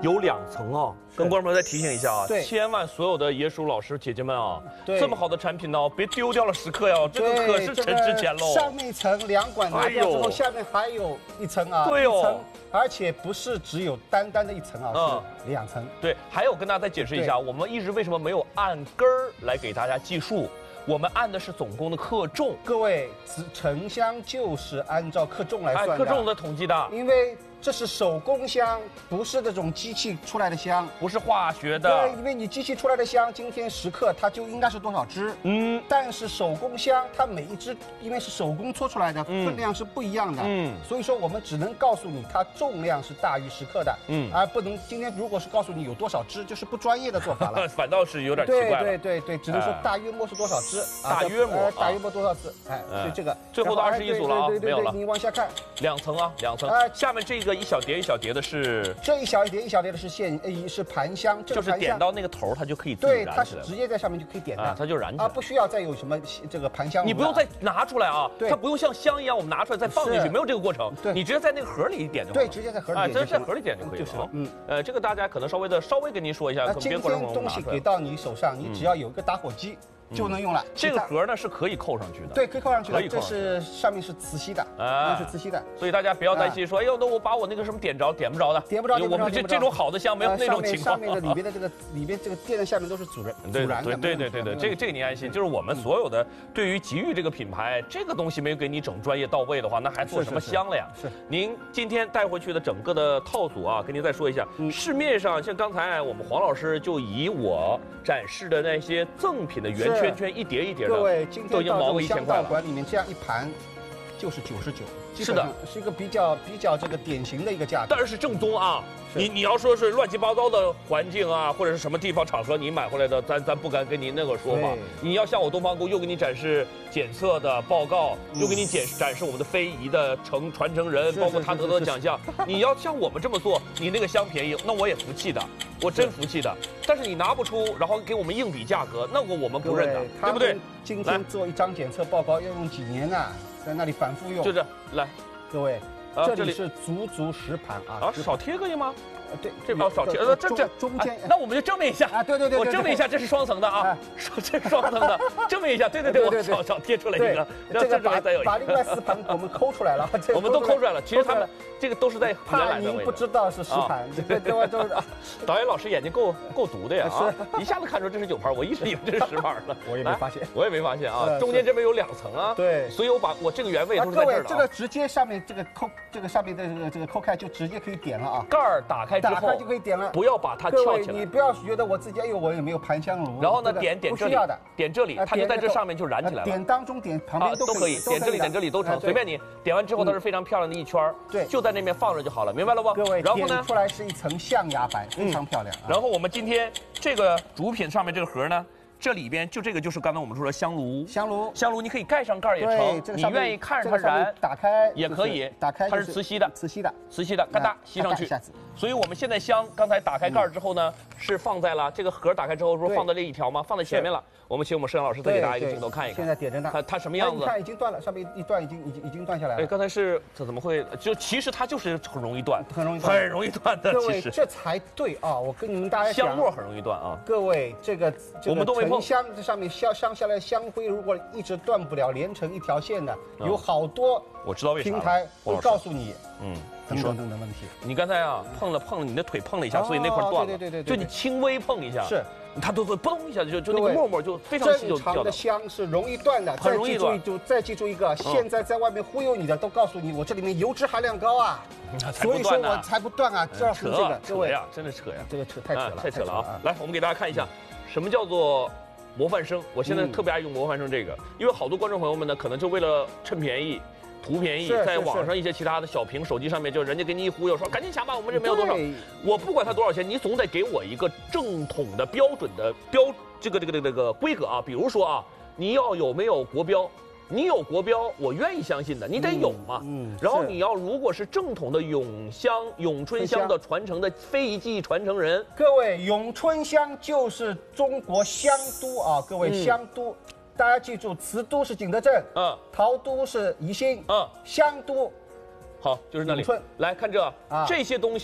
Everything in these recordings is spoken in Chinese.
有2层啊。跟观众朋友再提醒一下啊， 对， 千万所有的椰叔老师姐姐们啊， 对， 这么好的产品呢，别丢掉了时刻呀，这个可是沉值钱喽。 上面一层2管拿掉之后，下面还有1层啊， 对哦， 而且不是只有单的1层啊，是2层。 对，还有跟大家再解释一下，我们一直为什么没有按根儿来给大家计数。我们按的是总共的克重， 各位，沉香就是按照克重来算的， 克重的统计的， 因为这是手工香，不是那种机器出来的香， 不是化学的。 对，因为你机器出来的香，今天10克，它就应该是多少支？但是手工香，它每一支因为是手工搓出来的，分量是不一样的。所以说我们只能告诉你它重量是大于10克的。而不能今天如果是告诉你有多少支，就是不专业的做法了。 反倒是有点奇怪了。 对，只能说大约摸是多少支， 大约摸多少次？哎，所以这个最后的21组了啊，没有了。 你往下看 ，2层啊，2层。下面这个一小碟的是， 这一小碟的是是盘香， 就是点到那个头它就可以自己燃起来了。 对，它是直接在上面就可以点的， 它就燃起来不需要再有什么这个盘香炉。 你不用再拿出来啊，它不用像香一样我们拿出来再放进去，没有这个过程。 对， 你直接在那个盒里一点就好了。 对，直接在盒里点。 在盒里点就可以了。这个大家可能稍微跟您说一下，可能别观众朋友东西给到你手上，你只要有一个打火机。就能用了。 这个盒呢是可以扣上去的， 对，可以扣上去的。这是上面是磁吸的，是磁吸的。 所以大家不要担心说，哎呦，那我把我那个什么点着，点不着的， 点不着。 我们这种好的香没有那种情况。 上面的里边这个垫在下面都是阻燃的。 对，这个您安心。就是我们所有的对于吉裕这个品牌，这个东西没有给你整专业到位的话，那还做什么香了呀？ 是。 您今天带回去的整个的套组啊，跟您再说一下，市面上像刚才我们黄老师就以我展示的那些赠品的圆圈圈一叠一叠。 各位，今天都已经毛个1000 香道馆里面这样一盘，就是99， 是的， 是一个比较这个典型的一个价格， 但是正宗啊。你要说是乱七八糟的环境啊，或者是什么地方场合你买回来的，咱不敢跟您那个说法。你要像我东方姑又给你展示检测的报告，又给你展示我们的非遗的传承人，包括他得的奖项。你要像我们这么做，你那个香便宜，那我也服气的，我真服气的。但是你拿不出，然后给我们硬比价格，那我们不认的，对不对？ 今天做一张检测报告要用几年呢？在那里反复用。 就这，来， 各位。这里是足10盘啊！ 少贴可以吗？ 对， 这少贴，这中间， 那我们就证明一下啊！对， 我证明一下，这是双层的啊，这是双层的，证明一下，对，我少贴出来一个， 这个把另外4盘我们抠出来了， 我们都抠出来了。其实他们这个都是在原来的您不知道是10盘，对，都是。 导演老师眼睛够毒的呀啊！一下子看出这是9盘，我一直以为这是10盘呢。 我也没发现， 我也没发现啊！中间这边有2层啊， 对， 所以我这个原味都是在这儿的。 这个直接上面这个上面的这个扣开就直接可以点了啊！ 盖儿打开之后就可以点了， 不要把它翘起来。 你不要觉得我自己哎呦我也没有盘香炉， 然后呢点这里，点这里，它就在这上面就燃起来了。 点当中点旁边都可以，点这里点这里都成，随便你。点完之后它是非常漂亮的一圈， 对， 就在那边放着就好了，明白了不？ 各位， 然后呢点出来是一层象牙白，非常漂亮。 然后我们今天这个主品上面这个盒呢。这里边就这个就是刚才我们说的香炉，你可以盖上盖也成，你愿意看着它燃， 打开也可以， 打开它是磁吸的，嘎哒吸上去。所以我们现在香刚才打开盖之后呢，是放在了这个盒打开之后，不是放在这一条吗？放在前面了。我们请我们摄像老师再给大家一个镜头看一看。 现在点着呢， 它什么样子？ 你看已经断了，上面一段已经断下来了。 哎，刚才是这怎么会？其实它就是很容易断， 很容易断的。 各位，这才对啊！我跟你们大家讲， 香末很容易断啊。 各位，这个我们都没碰。 香这上面香下来的香灰，如果一直断不了，连成一条线的，有好多我知道为啥平台会告诉你，等等问题。 你刚才啊碰了，你的腿碰了一下，所以那块断了。 对， 就你轻微碰一下， 是， 它都会嘣一下就那个沫沫就非常细就掉了。 正常的香是容易断的， 很容易断。 再记住一个，现在在外面忽悠你的都告诉你，我这里面油脂含量高啊，所以说我才不断啊，这扯呀，真的扯呀， 这个太扯了啊！来，我们给大家看一下，什么叫做模范生？我现在特别爱用模范生这个，因为好多观众朋友们呢，可能就为了趁便宜。图便宜，在网上一些其他的小屏手机上面，就人家给你一忽悠，说赶紧抢吧，我们这没有多少，我不管它多少钱，你总得给我一个正统的标准的这个规格啊。比如说啊，你要有没有国标？你有国标，我愿意相信的，你得有嘛。然后你要如果是正统的咏春香的传承的非遗技艺传承人， 各位，咏春香就是中国香都啊，各位香都。大家记住，瓷都是景德镇，陶都是宜兴，香都， 好，就是那里。来看这些东西，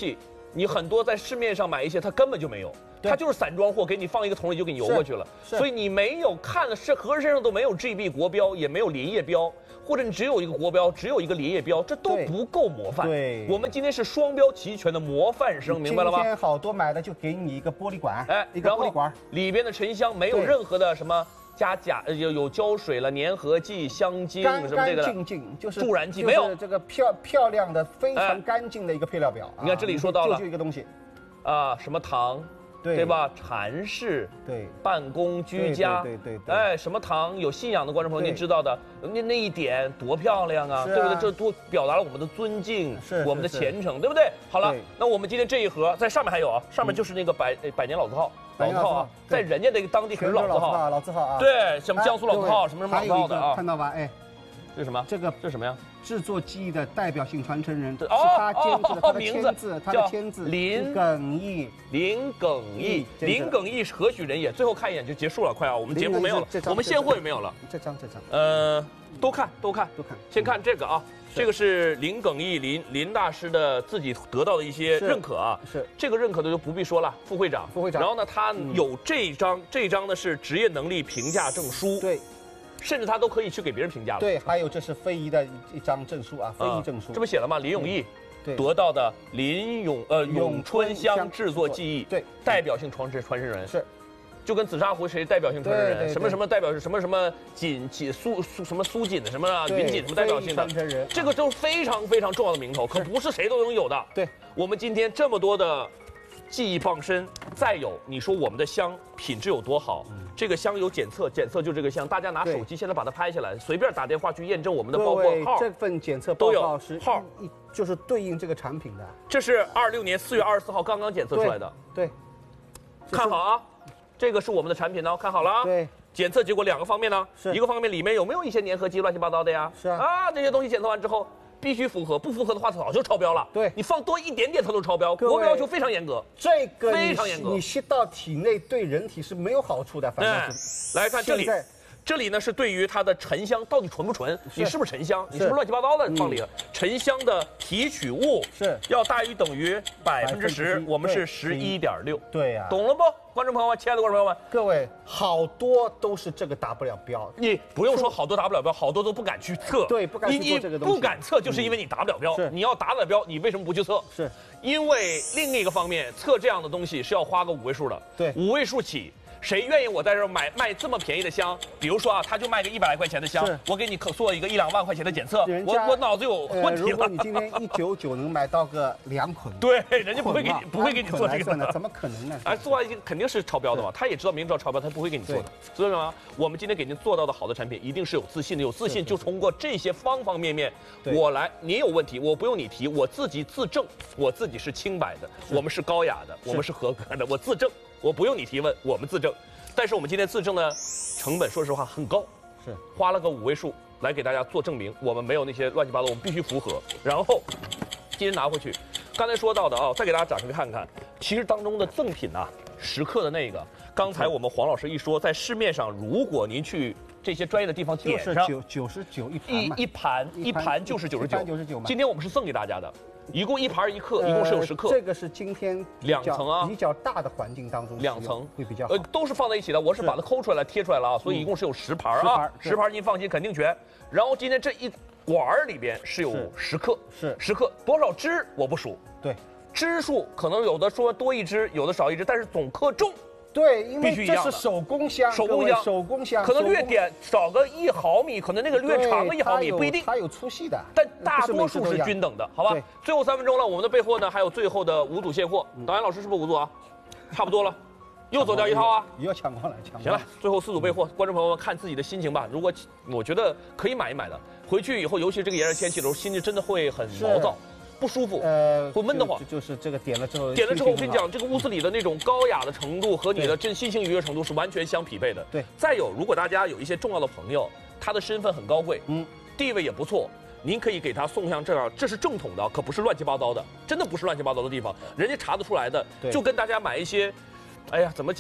你很多在市面上买一些，它根本就没有，它就是散装货，给你放一个桶里就给你邮过去了。所以你没有看的是盒身上都没有 GB 国标，也没有林业标，或者你只有一个国标，只有一个林业标，这都不够模范。 对， 我们今天是双标齐全的模范生，明白了吗？ 今天好多买的就给你一个玻璃管，一个玻璃管， 里边的沉香没有任何的什么。加有胶水了、粘合剂、香精什么这个干净，就是助燃剂没有， 这个漂亮的、非常干净的一个配料表。 你看这里说到了， 就一个东西， 什么糖，对吧？禅室， 对， 办公居家， 对， 哎，什么糖？有信仰的观众朋友，您知道的，那一点多漂亮啊，对不对？这多表达了我们的尊敬，我们的虔诚，对不对？好了，那我们今天这一盒在上面还有啊，上面就是那个百年老字号。老字号啊，在人家那个当地可是老字号， 老字号啊。 对，什么江苏老字号，什么老字号的啊？ 看到吧？哎， 这是什么？这是什么呀？ 制作技艺的代表性传承人，是他监制的，他的签字，他的签字。林耿毅，林耿毅是何许人也？最后看一眼就结束了，快啊！我们节目没有了，我们现货也没有了。 这张， 都看，先看这个啊。这个是林耿毅林大师的自己得到的一些认可啊， 是这个认可的就不必说了，副会长。然后呢，他有这一张呢是职业能力评价证书， 对， 甚至他都可以去给别人评价了。 对，还有这是非遗的一张证书啊，非遗证书。 这不写了吗？林永义得到的咏春香制作技艺， 对， 代表性传承人是。 就跟紫砂壶谁代表性传承人，什么代表什么锦苏锦的什么云锦什么代表性的，这个都是非常非常重要的名头，可不是谁都能有的。 对， 我们今天这么多的技艺傍身，再有你说我们的香品质有多好，这个香有检测就这个香，大家拿手机现在把它拍下来，随便打电话去验证我们的包括号， 这份检测报告是号，就是对应这个产品的。 这是26年4月24号刚刚检测出来的， 对， 看好啊。这个是我们的产品呢，看好了啊！ 对， 检测结果2个方面呢，一个方面里面有没有一些粘合剂乱七八糟的呀？ 是啊， 这些东西检测完之后必须符合，不符合的话早就超标了。 对， 你放多一点点它都超标，国标要求非常严格。 这个非常严格， 你吸到体内对人体是没有好处的。反正是来看这里。这里呢是对于它的沉香到底纯不纯，你是不是沉香，你是不是乱七八糟的放里了？沉香的提取物是要大于等于10%，我们是11.6。 对呀， 懂了不，观众朋友们，亲爱的观众朋友们， 各位好多都是这个达不了标， 你不用说好多达不了标，好多都不敢去测。 对，不敢去做这个东西。 不敢测，就是因为你达不了标。你要达得了标，你为什么不去测？ 是因为另一个方面，测这样的东西是要花个5位数的。 对 ，5位数起。谁愿意我在这儿卖这么便宜的香？比如说啊，他就卖个100来块钱的香，我给你做一个1、2万块钱的检测，我脑子有问题了。 如果你今天199能买到个2捆， 对，人家不会给你做这个的， 怎么可能呢？ 做完肯定是超标的嘛，他也知道明知道超标，他不会给你做的，知道吗？我们今天给您做到的好的产品，一定是有自信的，有自信就通过这些方方面面，我来，你有问题我不用你提，我自己自证，我自己是清白的，我们是高雅的，我们是合格的，我自证，我不用你提问，我们自证。但是我们今天自证的成本，说实话很高， 是花了个5位数来给大家做证明，我们没有那些乱七八糟，我们必须符合。然后今天拿回去，刚才说到的啊，再给大家展开看看，其实当中的赠品啊，10克的那个，刚才我们黄老师一说，在市面上如果您去这些专业的地方点上 ，99 一盘就是99 嘛。 今天我们是赠给大家的。一共1盘1克，一共是有10克。 这个是今天 2层啊， 比较大的环境当中 2层会比较好。 都是放在一起的，我是把它抠出来贴出来了啊，所以一共是有10盘啊，10盘您放心肯定全。然后今天这一管里边是有10克， 是 10克，多少支我不数， 对， 支数可能有的说多1支，有的少1支，但是总克重。 对，因为这是手工香，手工香可能略点少个1毫米，可能那个略长个1毫米不一定， 它有粗细的， 但大多数是均等的，好吧？最后3分钟了，我们的备货呢还有最后的5组现货，导演老师是不是5组啊？差不多了，又走掉1套啊？ 又抢光了， 行了，最后4组备货，观众朋友们看自己的心情吧。如果我觉得可以买一买的，回去以后，尤其这个炎热天气的时候，心里真的会很毛躁。不舒服，会闷得慌。 就是这个点了之后， 我跟你讲，这个屋子里的那种高雅的程度和你的心情愉悦程度是完全相匹配的。 对。 再有，如果大家有一些重要的朋友，他的身份很高贵，地位也不错，您可以给他送上这样，这是正统的，可不是乱七八糟的，真的不是乱七八糟的地方，人家查得出来的。就跟大家买一些，哎呀，怎么讲？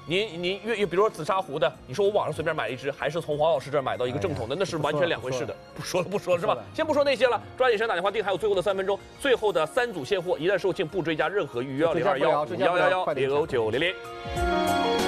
你比如说紫砂壶的，你说我网上随便买一只，还是从黄老师这儿买到一个正统的，那是完全两回事的。不说了是吧？先不说那些了，抓紧时间打电话订，还有最后的3分钟，最后的3组现货，一旦售罄不追加任何预约，0215110900。